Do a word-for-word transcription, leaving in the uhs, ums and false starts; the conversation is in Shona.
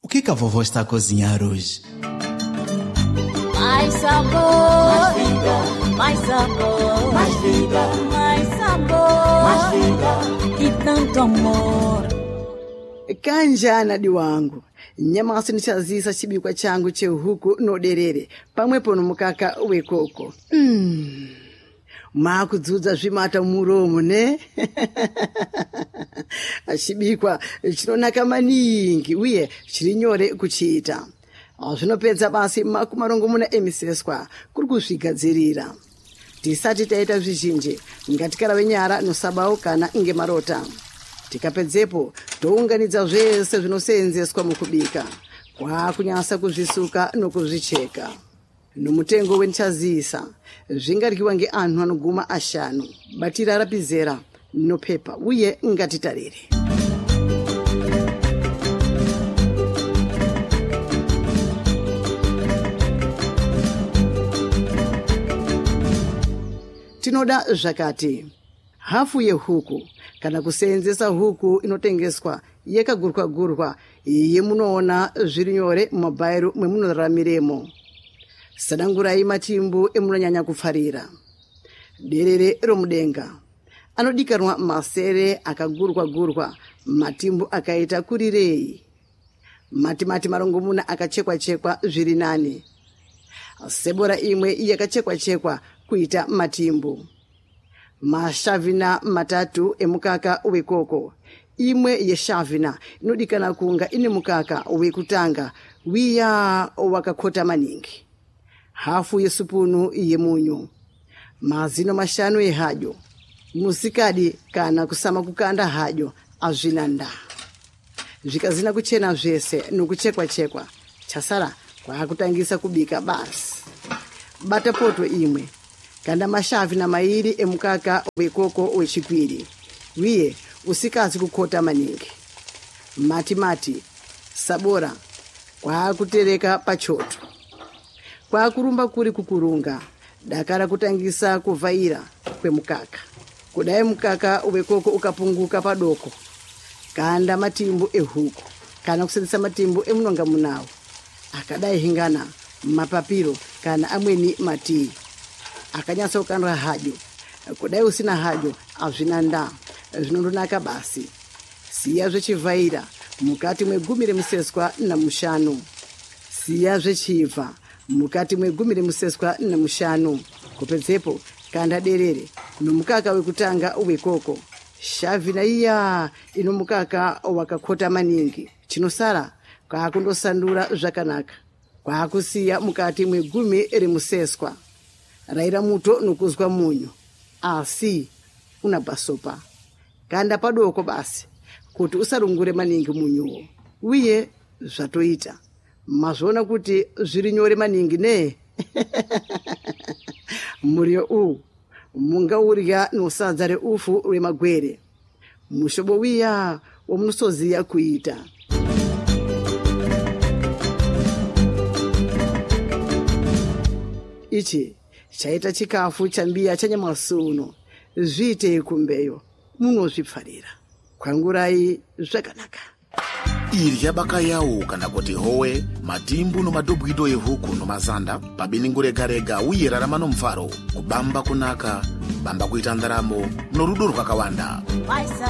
que que a vovó está a cozinhar hoje? Mais sabor, mais vida, mais sabor, mais vida, mais sabor, mais vida e tanto amor. Kanjana diwangu, nyamasi nichazisa chibikwa changu chehuku no derere, pamwepo nomukaka wekoko. Mm. Makudzudza zvimata muromo ne? Chibikwa chinonaka maningi uye chiri nyore kuchiita. Zvinopedza basi makumarongomuna emiseswa kuri kuzvigadzirira. Tisati taita zvizhinji ngatikarave nyara nosabau kana ngemarota. Tikapedzepo tounganidza zvese zvinoseenzeswa mukubika, kwakunyasa kuzvisuka nokuzvicheka. Nomutengo wenchazisa zvingadyiwa ngeanhu anoguma ashanu. Batira rapizera nopepa uye ngatitarire. Tinoda zvakati hafu yehuku kana kuseenzesa huku inotengeswa yakagurwa gurwa yemunoona zviri nyore mumabhairu mwemunoramiremo. Sadangurai matimbu emunonyanya kufarira. Derere romudenga anodikanwa masere akagurwa gurwa, matimbu akaita kurirei. Mati mati marongomuna akachekwa chekwa zviri nane. Sebora imwe yakachekwa chekwa kuita matimbu. Mashavina matatu emukaka wekoko. Imwe yeshavina inodikana kunga ine mukaka wekutanga wiya wakakota maningi. Hafu yesupunu yemunyu. Mazino mashanu ehadyo. Musikadi kana kusama kukanda hadyo azvinanda. Zvikazina kuchena zvese nokuchekwa chekwa. Chasara kwa kutangisa kubika basi. Bata poto imwe. Kanda mashavi na mairi emukaka wekoko wechipiri. Wiye usikazi kukota maningi. Mati mati, sabora, kwa kutereka pachoto. Kwa kurumba kuri kukurunga, dakara kutangisa kuvaira kwe mukaka. Kudai mukaka wekoko ukapunguka padoko. Kanda matimbu ehuku. Kana kusendisa matimbu emunonga munawo. Akadai hingana mapapiro kana amweni mati. Akanyasa ukandra hadyo. Kudai usina hadyo azvinanda. Zvinondonaka basi. Siya zvechivaira mukati mwegumire museswa na mushanu. Siya zvechiva mukati mwegumire museswa na mushanu. Kupedzepo kanda derere nomukaka wekutanga wekoko. Shavina iya ino mukaka wakakota maningi. Chinosara kwa kundosandura zvakanaka. Kwa kusiya mukati mwegumi rimuseswa. Raira muto nokuzwa munyu. Asi unabasopa. Kanda padoko basi kuti usarungure maningi munyuwo. Uye zvatoita. Mazvona kuti zviri nyore maningi ne? Muriyo u munga urya nosadza reufu remagwere. Mushobo wiya womunosoziya kuita. Ichi chaita chikafu chambiya chanyamasuno. Zvite kumbeyo munozvipfarira. Kwangurai zvakanaka. Irya bakayawu kana kuti howe, matimbu no madobwido ehuku no mazanda, pabeningurega rega uye raramano mfaro, kubamba kunaka, bamba kuita ndaramo, no rudo rwakawanda.